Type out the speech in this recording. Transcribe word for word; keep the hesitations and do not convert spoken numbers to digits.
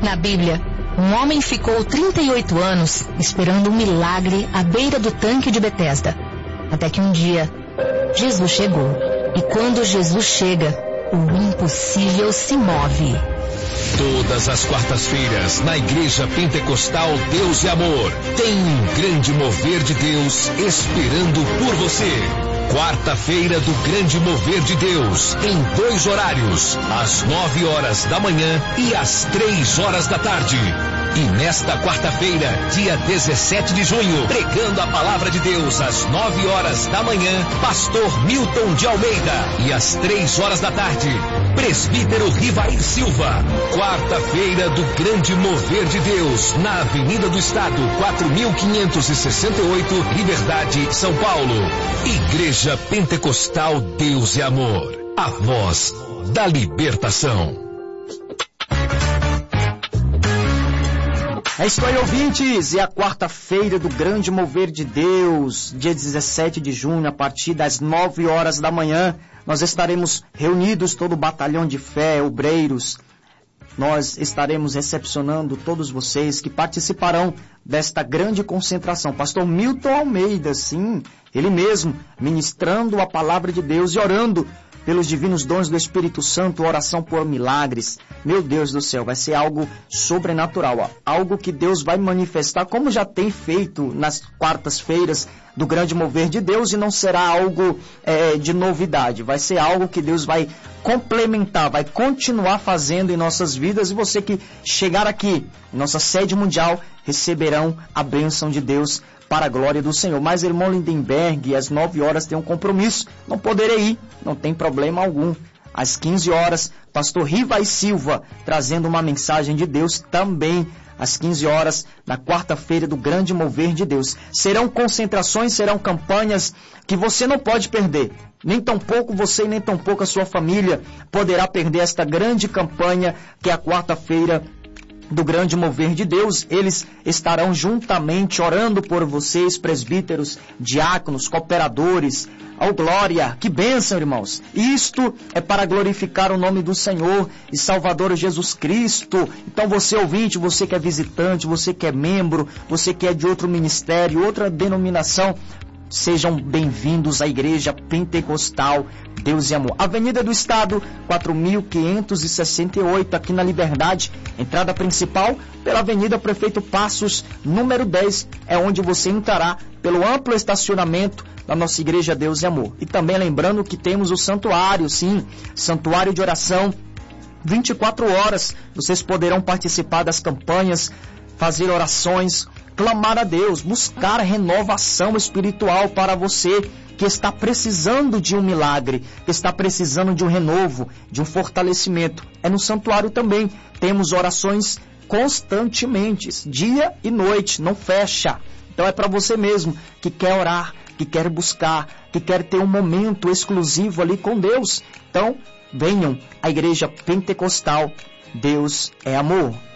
Na Bíblia, um homem ficou trinta e oito anos esperando um milagre à beira do tanque de Betesda. Até que um dia, Jesus chegou. E quando Jesus chega, o impossível se move. Todas as quartas-feiras, na Igreja Pentecostal Deus e Amor, tem um grande mover de Deus esperando por você. Quarta-feira do Grande Mover de Deus, em dois horários, às nove horas da manhã e às três horas da tarde. E nesta quarta-feira, dia dezessete de junho, pregando a palavra de Deus às nove horas da manhã, pastor Milton de Almeida. E às três horas da tarde, presbítero Rivair Silva. Quarta-feira do Grande Mover de Deus, na Avenida do Estado, quatro mil quinhentos e sessenta e oito, Liberdade, São Paulo. Igreja Pentecostal Deus e Amor, a voz da libertação. É isso aí, ouvintes, é a quarta-feira do Grande Mover de Deus, dia dezessete de junho, a partir das nove horas da manhã, nós estaremos reunidos, todo o batalhão de fé, obreiros, nós estaremos recepcionando todos vocês que participarão desta grande concentração. Pastor Milton Almeida, sim, ele mesmo, ministrando a palavra de Deus e orando pelos divinos dons do Espírito Santo, oração por milagres. Meu Deus do céu, vai ser algo sobrenatural, ó. Algo que Deus vai manifestar, como já tem feito nas quartas-feiras do Grande Mover de Deus, e não será algo é, de novidade, vai ser algo que Deus vai complementar, vai continuar fazendo em nossas vidas, e você que chegar aqui, nossa sede mundial, receberão a bênção de Deus para a glória do Senhor. Mas, irmão Lindenberg, às nove horas tem um compromisso, não poderei ir, não tem problema algum. Às quinze horas, pastor Rivair Silva, trazendo uma mensagem de Deus também, às quinze horas, na quarta-feira do Grande Mover de Deus. Serão concentrações, serão campanhas que você não pode perder. Nem tampouco você, nem tampouco a sua família poderá perder esta grande campanha que é a quarta-feira do Grande Mover de Deus. Eles estarão juntamente orando por vocês, presbíteros, diáconos, cooperadores. Oh, glória! Que bênção, irmãos! Isto é para glorificar o nome do Senhor e Salvador Jesus Cristo. Então você ouvinte, você que é visitante, você que é membro, você que é de outro ministério, outra denominação, sejam bem-vindos à Igreja Pentecostal Deus e Amor. Avenida do Estado, quatro mil quinhentos e sessenta e oito, aqui na Liberdade. Entrada principal pela Avenida Prefeito Passos, número dez, é onde você entrará pelo amplo estacionamento da nossa Igreja Deus e Amor. E também lembrando que temos o santuário, sim, santuário de oração, vinte e quatro horas. Vocês poderão participar das campanhas, fazer orações, clamar a Deus, buscar renovação espiritual para você que está precisando de um milagre, que está precisando de um renovo, de um fortalecimento. É no santuário também. Temos orações constantemente, dia e noite, não fecha. Então é para você mesmo que quer orar, que quer buscar, que quer ter um momento exclusivo ali com Deus. Então, venham à Igreja Pentecostal Deus é Amor.